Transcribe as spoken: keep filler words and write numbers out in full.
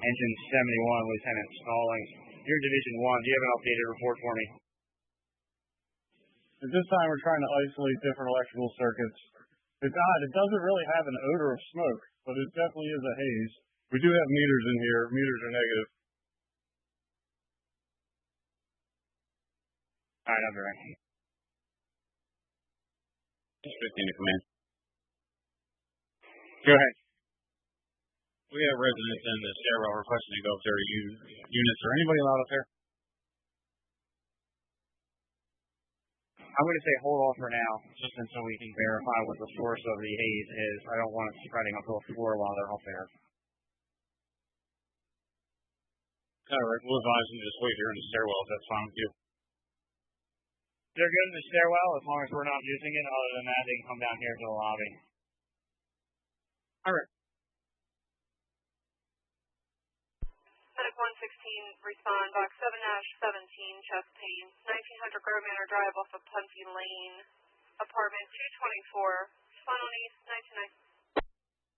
Engine seventy-one, Lieutenant Stallings. Your Division one, do you have an updated report for me? At this time, we're trying to isolate different electrical circuits. It's odd. It doesn't really have an odor of smoke, but it definitely is a haze. We do have meters in here. Meters are negative. All right, I'll be right. fifteen to command. Go ahead. We have residents in the stairwell requesting to go up there to use units. Are anybody allowed up there? I'm going to say hold off for now, just until we can verify what the source of the haze is. I don't want it spreading up to the floor while they're up there. All right, we'll advise them to just wait here in the stairwell if that's fine with you. They're good in the stairwell as long as we're not using it. Other than that, they can come down here to the lobby. All right. Medic one sixteen, respond, box seven dash seventeen, chest pain, nineteen hundred Grove Manor Drive off of Punty Lane, apartment two twenty-four, Funnel East, nineteen ninety.